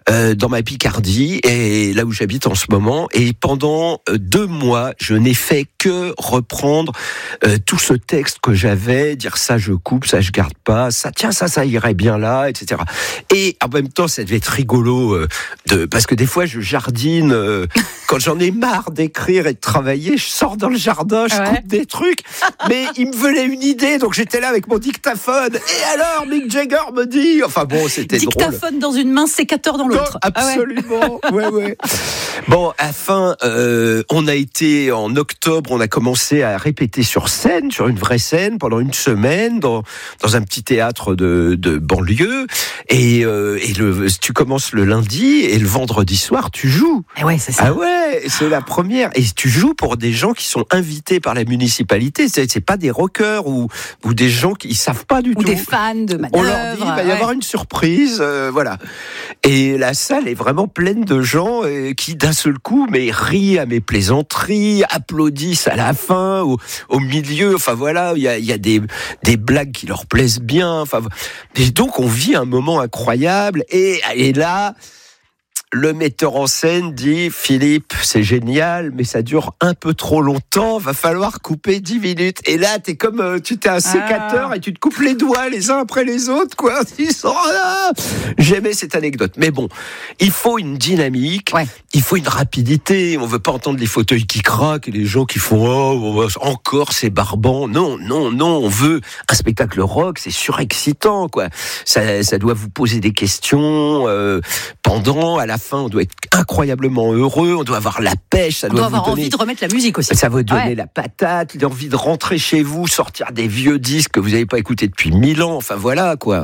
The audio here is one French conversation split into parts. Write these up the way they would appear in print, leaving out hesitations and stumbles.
dans ma Picardie, et là où j'habite en ce moment. Et pendant 2 mois, je n'ai fait que reprendre tout ce texte que j'avais, dire ça je coupe, ça je garde pas, ça tiens ça irait bien là, etc. Et en même temps, ça devait être rigolo parce que des fois je jardine quand j'en ai marre d'écrire et de travailler, je sors dans le jardin, je coupe des trucs, mais il me venait une idée, donc j'étais là avec mon dictaphone. Et alors, Mick Jagger me dit, enfin bon, c'était dictaphone drôle. Dictaphone dans une main, sécateur dans l'autre. Non, absolument. Ouais. Bon, à la fin, on a été en octobre, on a commencé à répéter sur scène, sur une vraie scène, pendant une semaine, dans un petit théâtre de banlieue. Et tu commences le lundi et le vendredi soir, tu joues. Et ouais, c'est ça. Ah ouais, c'est la première. Et tu joues pour des gens qui sont invités par la municipalité. C'est pas des rockers ou des gens qui savent pas du tout. Ou des fans de manœuvre. On leur dit, il va y avoir une surprise, voilà. Et la salle est vraiment pleine de gens qui, d'un seul coup, rient à mes plaisanteries, applaudissent à la fin, au milieu. Enfin voilà, il y a des blagues qui leur plaisent bien. Enfin, et donc on vit un moment incroyable. Et là, le metteur en scène dit « Philippe, c'est génial, mais ça dure un peu trop longtemps, va falloir couper 10 minutes. » Et là, t'es comme, tu t'es un sécateur et tu te coupes les doigts les uns après les autres, quoi. J'aimais cette anecdote. Mais bon, il faut une dynamique, il faut une rapidité. On veut pas entendre les fauteuils qui craquent et les gens qui font « Oh, encore c'est barbant. » Non, on veut un spectacle rock, c'est surexcitant, quoi. Ça doit vous poser des questions pendant, à la fin, on doit être incroyablement heureux, on doit avoir la pêche, on doit avoir envie de remettre la musique aussi. Ça va donner la patate, l'envie de rentrer chez vous, sortir des vieux disques que vous n'avez pas écoutés depuis 1000 ans, enfin voilà quoi.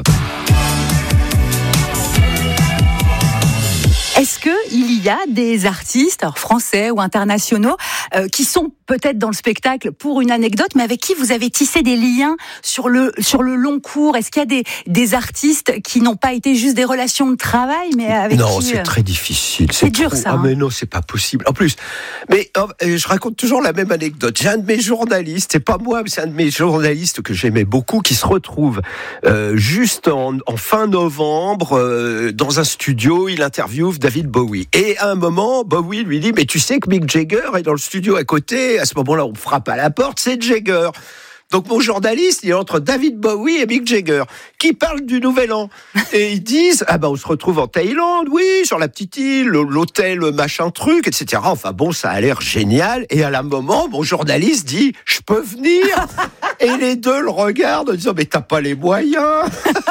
Est-ce qu'il y a des artistes, alors français ou internationaux, qui sont peut-être dans le spectacle pour une anecdote, mais avec qui vous avez tissé des liens sur le long cours? Est-ce qu'il y a des artistes qui n'ont pas été juste des relations de travail, mais avec non, qui... c'est très difficile. C'est dur, ça. Ah, mais non, c'est pas possible. En plus, mais je raconte toujours la même anecdote. J'ai un de mes journalistes, c'est pas moi, mais c'est un de mes journalistes que j'aimais beaucoup, qui se retrouve juste en fin novembre dans un studio. Il interviewe David Bowie. Et à un moment, Bowie lui dit « Mais tu sais que Mick Jagger est dans le studio à côté. À ce moment-là, on frappe à la porte, c'est Jagger. » Donc mon journaliste, il est entre David Bowie et Mick Jagger, qui parlent du Nouvel An. Et ils disent, on se retrouve en Thaïlande, oui, sur la petite île, l'hôtel, machin truc, etc. Enfin bon, ça a l'air génial. Et à un moment, mon journaliste dit, je peux venir? Et les deux le regardent en disant, mais t'as pas les moyens.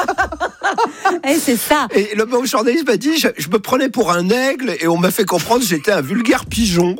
Et c'est ça. Et le journaliste m'a dit, je me prenais pour un aigle et on m'a fait comprendre que j'étais un vulgaire pigeon.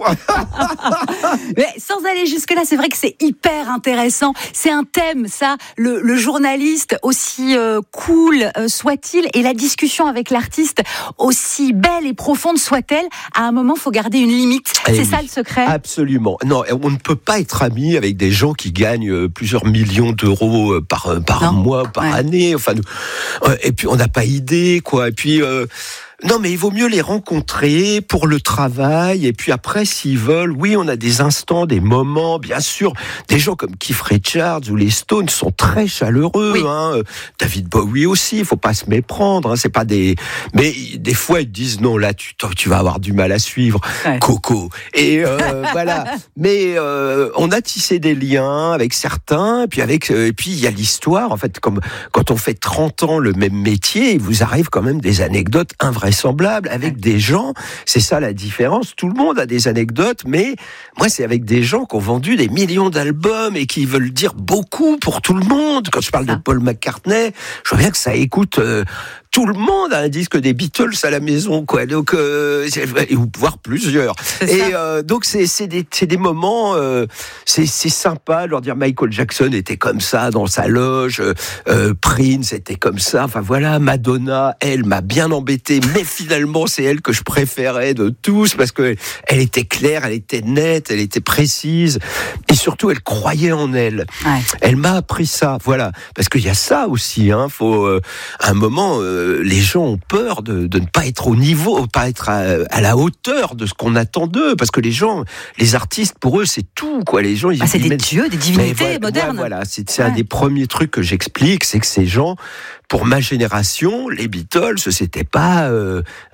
Mais sans aller jusque-là, c'est vrai que c'est hyper intéressant. C'est un thème, ça, le journaliste, aussi cool soit-il, et la discussion avec l'artiste, aussi belle et profonde soit-elle, à un moment, il faut garder une limite. C'est ça le secret? Absolument. Non, on ne peut pas être ami avec des gens qui gagnent plusieurs millions d'euros par mois, par année. Enfin, et puis on n'a pas idée, quoi. Et puis... non, mais il vaut mieux les rencontrer pour le travail. Et puis après, s'ils veulent, oui, on a des instants, des moments, bien sûr. Des gens comme Keith Richards ou les Stones sont très chaleureux. Oui. David Bowie aussi, il faut pas se méprendre. C'est pas des... Mais des fois, ils disent, non, là, tu vas avoir du mal à suivre. Ouais. Coco. Et voilà. Mais on a tissé des liens avec certains. Et puis il y a l'histoire. En fait, comme quand on fait 30 ans le même métier, il vous arrive quand même des anecdotes invraisemblables avec des gens. C'est ça la différence. Tout le monde a des anecdotes, mais moi, c'est avec des gens qui ont vendu des millions d'albums et qui veulent dire beaucoup pour tout le monde. Quand je parle de Paul McCartney, je vois bien que ça écoute... tout le monde a un disque des Beatles à la maison, quoi. Donc, ou voire plusieurs. Et donc, c'est des moments, c'est sympa de leur dire Michael Jackson était comme ça dans sa loge, Prince était comme ça. Enfin voilà, Madonna, elle m'a bien embêté, mais finalement, c'est elle que je préférais de tous parce que elle était claire, elle était nette, elle était précise, et surtout, elle croyait en elle. Ouais. Elle m'a appris ça, voilà. Parce qu'il y a ça aussi, hein. Faut à un moment. Les gens ont peur de ne pas être au niveau, pas être à la hauteur de ce qu'on attend d'eux, parce que les artistes, pour eux, c'est tout, quoi. Les gens, c'est des dieux, des divinités modernes. Voilà, c'est un des premiers trucs que j'explique, c'est que ces gens, pour ma génération, les Beatles, c'était pas